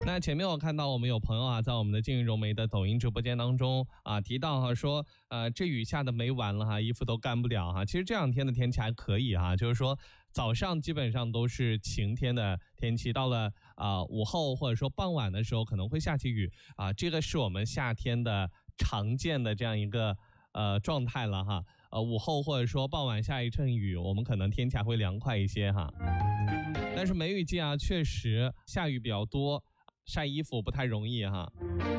那前面我看到我们有朋友啊，在我们的静玉融媒的抖音直播间当中啊，提到哈说，这雨下的没完了哈，衣服都干不了哈。其实这两天的天气还可以哈，就是说早上基本上都是晴天的天气，到了午后或者说傍晚的时候可能会下起雨啊，这个是我们夏天的常见的这样一个状态了哈。午后或者说傍晚下一阵雨，我们可能天气还会凉快一些哈。但是梅雨季啊，确实下雨比较多，晒衣服不太容易哈。